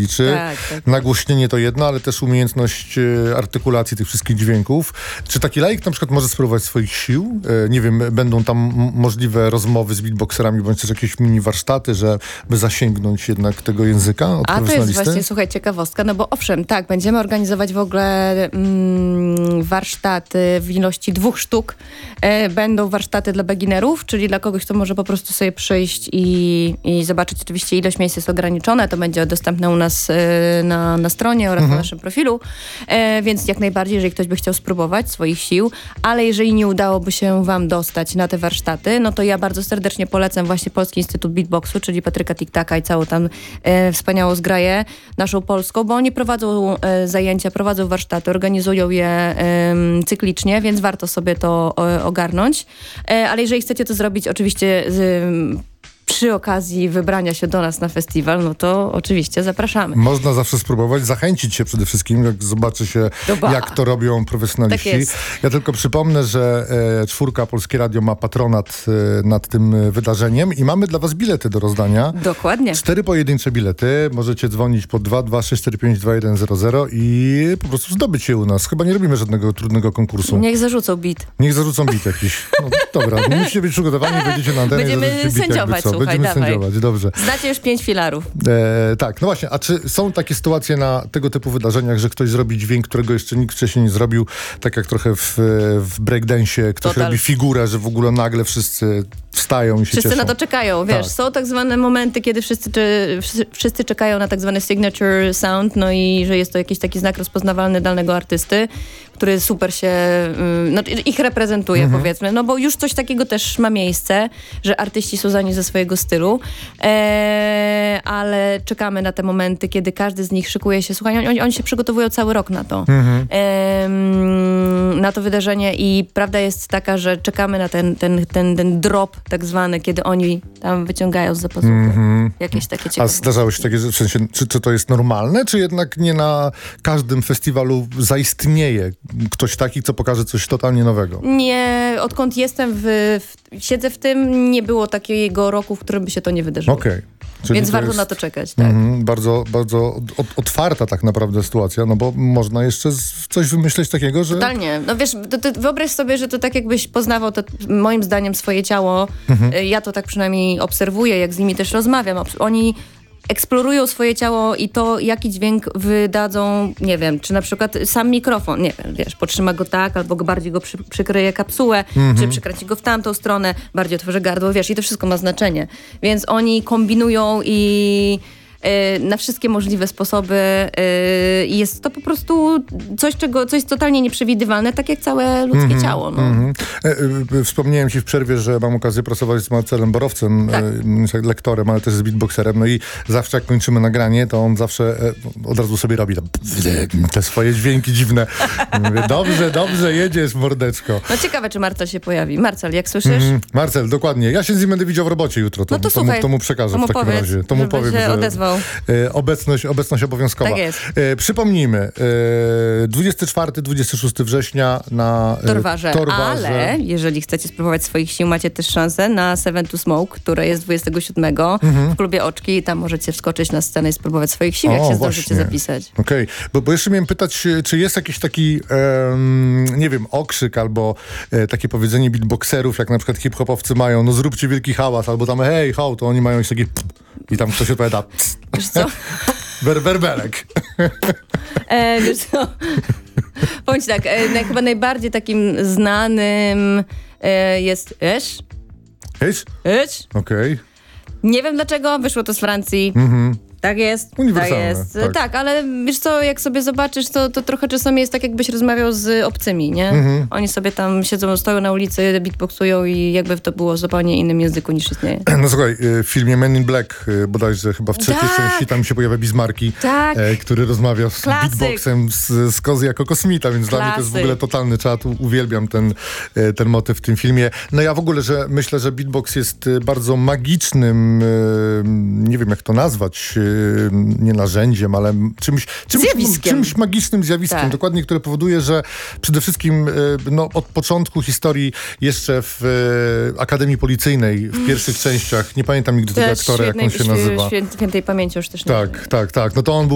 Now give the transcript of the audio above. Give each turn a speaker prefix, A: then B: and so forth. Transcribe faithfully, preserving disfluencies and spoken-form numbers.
A: liczy.
B: Tak, tak.
A: Nagłośnienie to jedno, ale też umiejętność e, artykulacji tych wszystkich dźwięków. Czy taki laik na przykład może spróbować swoich sił? E, nie wiem, będą tam m- możliwe rozmowy z beatboxerami, bądź też jakieś mini warsztaty, żeby zasięgnąć jednak tego języka od
B: A to jest
A: profesjonalisty?
B: właśnie, słuchaj, ciekawostka, no bo owszem, tak, będziemy organizować w ogóle mm, warsztaty w ilości dwóch sztuk. E, będą warsztaty dla beginnerów, czyli dla kogoś, kto może po prostu sobie przyjść i, i zobaczyć. Oczywiście ilość miejsc jest ograniczona, to będzie dostępne u nas e, na, na stronie oraz
A: Mhm.
B: na naszym profilu, e, więc jak najbardziej, jeżeli ktoś by chciał spróbować swoich sił, ale jeżeli nie udałoby się wam dostać na te warsztaty, no to ja bardzo serdecznie polecam właśnie Polski Instytut Beatboxu, czyli Patryka Tiktaka i całą tam e, wspaniałą zgraję naszą polską, bo oni prowadzą e, zajęcia, prowadzą warsztaty, organizują je e, cyklicznie, więc warto sobie to e, ogarnąć. E, ale jeżeli chcecie to zrobić oczywiście z, przy okazji wybrania się do nas na festiwal, no to oczywiście zapraszamy.
A: Można zawsze spróbować, zachęcić się przede wszystkim, jak zobaczy się,
B: Doba.
A: jak to robią profesjonaliści.
B: Tak jest.
A: Ja tylko przypomnę, że e, czwórka Polskie Radio ma patronat e, nad tym e, wydarzeniem i mamy dla was bilety do rozdania.
B: Dokładnie.
A: Cztery pojedyncze bilety. Możecie dzwonić po dwa dwa sześć cztery pięć dwa jeden zero zero i po prostu zdobyć je u nas. Chyba nie robimy żadnego trudnego konkursu.
B: Niech zarzucą beat.
A: Niech zarzucą bit jakiś. No, dobra, nie musicie być przygotowani, wejdziecie na antenę
B: Będziemy
A: i zarzucicie bit,
B: sędziować,
A: jakby co.
B: słuchaj,
A: Będziemy
B: dawaj.
A: sędziować, dobrze.
B: Znacie już pięć filarów.
A: E, tak, no właśnie, a czy są takie sytuacje na tego typu wydarzeniach, że ktoś zrobi dźwięk, którego jeszcze nikt wcześniej nie zrobił, tak jak trochę w, w breakdance'ie ktoś
B: Total.
A: robi figurę, że w ogóle nagle wszyscy wstają i się
B: Wszyscy
A: cieszą.
B: na to czekają, wiesz,
A: Tak.
B: są tak zwane momenty, kiedy wszyscy, czy, wszyscy, wszyscy czekają na tak zwany signature sound, no i że jest to jakiś taki znak rozpoznawalny danego artysty, który super się, ym, no ich reprezentuje,
A: Mhm.
B: powiedzmy, no bo już coś takiego też ma miejsce, że artyści są znani ze swojego stylu, e, ale czekamy na te momenty, kiedy każdy z nich szykuje się, słuchaj, oni, oni się przygotowują cały rok na to,
A: Mhm.
B: em, na to wydarzenie i prawda jest taka, że czekamy na ten, ten, ten, ten drop tak zwany, kiedy oni tam wyciągają z zapasu
A: Mhm.
B: jakieś takie
A: A
B: ciekawe.
A: zdarzało się takie, że w sensie, czy, czy to jest normalne, czy jednak nie na każdym festiwalu zaistnieje ktoś taki, co pokaże coś totalnie nowego?
B: Nie, odkąd jestem w, w, siedzę w tym, nie było takiego roku, w którym by się to nie wydarzyło.
A: Okej. Czyli
B: Więc
A: to
B: warto
A: jest,
B: na to czekać, tak.
A: mhm, bardzo, bardzo od, otwarta tak naprawdę sytuacja, no bo można jeszcze z, coś wymyśleć takiego, że...
B: Totalnie. No wiesz, to, to wyobraź sobie, że to tak jakbyś poznawał to, moim zdaniem, swoje ciało. Mhm. Ja to tak przynajmniej obserwuję, jak z nimi też rozmawiam. Oni eksplorują swoje ciało i to, jaki dźwięk wydadzą, nie wiem, czy na przykład sam mikrofon, nie wiem, wiesz, potrzyma go tak, albo go bardziej go przy, przykryje kapsułę,
A: Mhm.
B: czy przykręci go w tamtą stronę, bardziej otworzy gardło, wiesz, i to wszystko ma znaczenie. Więc oni kombinują i y, na wszystkie możliwe sposoby y, i jest to po prostu coś, czego, coś totalnie nieprzewidywalne, tak jak całe ludzkie
A: Mhm,
B: ciało. No.
A: mhm. E, e, Wspomniałem ci w przerwie, że mam okazję pracować z Marcelem Borowcem,
B: Tak.
A: e, lektorem, ale też z beatboxerem. No i zawsze jak kończymy nagranie, to on zawsze e, od razu sobie robi tam, te swoje dźwięki dziwne. Mówię, dobrze, dobrze, jedziesz, mordeczko.
B: no ciekawe, czy Marcel się pojawi. Marcel, jak słyszysz?
A: Mhm. Marcel, dokładnie. Ja się z nim będę widział w robocie jutro. To,
B: No to
A: to, mu,
B: słuchaj,
A: to mu przekażę
B: to mu
A: w takim
B: powiedz,
A: razie. To mu
B: żeby
A: powiem,
B: się
A: że
B: odezwał.
A: e, obecność, obecność obowiązkowa.
B: Tak jest.
A: E, przypomnijmy, e, dwudziestego czwartego do dwudziestego szóstego września na e,
B: Torwarze.
A: Torwarze.
B: Ale jeżeli chcecie spróbować swoich sił, macie też szansę na Seven to Smoke, które jest dwudziestego siódmego
A: Mhm.
B: w klubie Oczki. Tam możecie wskoczyć na scenę i spróbować swoich sił, jak
A: O,
B: się zdążycie
A: właśnie.
B: zapisać.
A: Okej, bo, bo jeszcze miałem pytać, czy jest jakiś taki, em, nie wiem, okrzyk albo e, takie powiedzenie beatboxerów, jak na przykład hip-hopowcy mają, no zróbcie wielki hałas, albo tam hej, ho, to oni mają jakieś takie i tam ktoś odpowiada
B: Wiesz co?
A: wer, werbelek.
B: E, wiesz co? Powiem ci tak, e, naj- chyba najbardziej takim znanym e, jest Esz.
A: Hejś?
B: Esz.
A: Okej.
B: Nie wiem dlaczego, wyszło to z Francji.
A: Mhm.
B: Tak jest, tak
A: Uniwersalne,
B: jest.
A: tak.
B: Tak. ale wiesz co, jak sobie zobaczysz, to, to trochę czasami jest tak, jakbyś rozmawiał z obcymi, nie?
A: Mhm.
B: Oni sobie tam siedzą, stoją na ulicy, beatboxują i jakby to było w zupełnie innym języku niż istnieje.
A: No słuchaj, e, w filmie Men in Black, e, bodajże chyba w trzeciej
B: Tak.
A: części, tam się pojawia Bismarki,
B: Tak.
A: e, który rozmawia z
B: Klasyk.
A: beatboxem z, z Kozy jako kosmita, więc dla mnie to jest w
B: Klasyk.
A: ogóle totalny czat. U- Uwielbiam ten, e, ten motyw w tym filmie. No ja w ogóle, że myślę, że beatbox jest e, bardzo magicznym, e, nie wiem jak to nazwać, e, nie narzędziem, ale czymś, czymś,
B: Zjawiskiem.
A: czymś magicznym zjawiskiem,
B: Tak.
A: dokładnie, które powoduje, że przede wszystkim e, no, od początku historii jeszcze w e, Akademii Policyjnej, w pierwszych częściach, nie pamiętam nigdy tego
B: Też
A: aktora, jak on się
B: świetnej-
A: nazywa.
B: świę- Świętej pamięci już też nie
A: Tak, tak, tak. No to on był